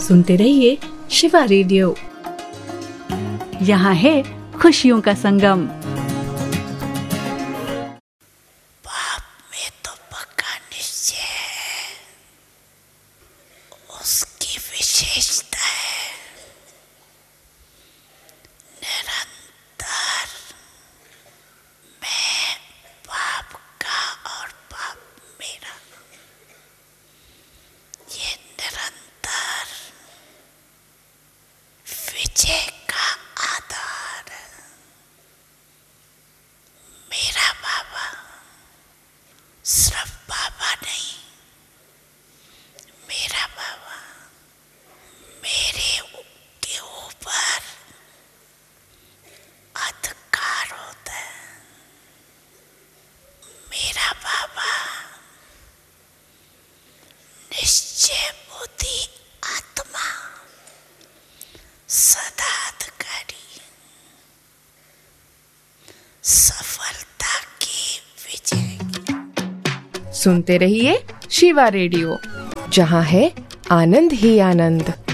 सुनते रहिए शिवा रेडियो। यहाँ है खुशियों का संगम। पाप में तो पक्का निश्चय है, उसकी विशेषता है निरंतर। मैं पाप का और पाप मेरा, ये निरंतर विजय का आधार है। मेरा बाबा सिर्फ बाबा नहीं, मेरा बाबा मेरे के ऊपर अधिकार होता है। मेरा बाबा निश्चय बुद्धि आत्मा सदा अधिकारी, सफलता की विजय। सुनते रहिए शिवा रेडियो, जहाँ है आनंद ही आनंद।